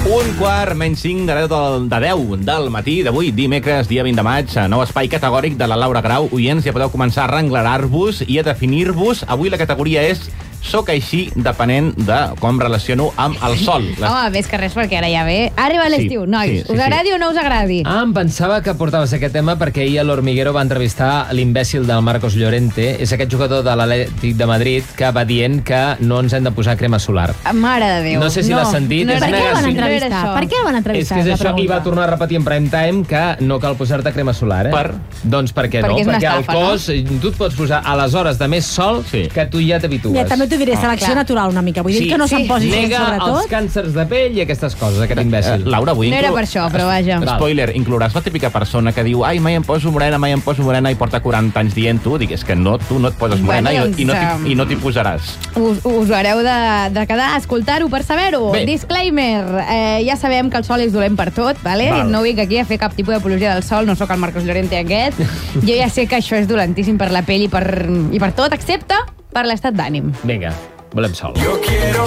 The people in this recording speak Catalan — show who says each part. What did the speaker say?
Speaker 1: 1:45 de 10 del matí d'avui, dimecres, dia 20 de maig, nou espai categòric de la Laura Grau. Oients, ja podeu començar a arrenglerar-vos i a definir-vos. Avui la categoria és soc així depenent de com em relaciono amb el sol.
Speaker 2: Home, més que res, perquè ara ja ve. Arriba l'estiu, nois. Us agradi o no us agradi?
Speaker 3: Em pensava que portaves aquest tema perquè ahir a l'Hormiguero va entrevistar l'imbècil del Marcos Llorente. És aquest jugador de l'Atlètic de Madrid que va dient que no ens hem de posar crema solar.
Speaker 2: Mare de Déu.
Speaker 3: No sé si l'has sentit.
Speaker 2: No,
Speaker 4: per què el van entrevistar? Per què el van entrevistar?
Speaker 3: És que és això, i va tornar a repetir en prime time que no cal posar-te crema solar, eh? Doncs per què no?
Speaker 2: Perquè
Speaker 3: el cos, tu et pots posar a les hores de més sol que tu ja t'habitues.
Speaker 4: Ja, també t'ho diré, selecció natural una mica. Vull dir que no se'n posi gent, sobretot.
Speaker 3: Nega els càncers de pell i aquestes coses, aquest imbècil.
Speaker 1: Laura, avui...
Speaker 2: No era per això, però vaja.
Speaker 1: Spoiler, inclouràs la típica persona que diu ai, mai em poso morena i porta 40 anys dient-ho. Digues que no, tu no et poses morena i no t'hi posaràs.
Speaker 2: Us ho haureu de quedar a escoltar-ho per saber-ho. Disclaimer, ja sabem que el sol és dolent per tot, vale? No vinc aquí a fer cap tipus d'apologia del sol, no sóc el Marcos Llorente aquest. Jo ja sé que això és dolentíssim per la pell i per tot, excepte per l'estat d'ànim.
Speaker 3: Vinga, volem sol.
Speaker 5: Yo quiero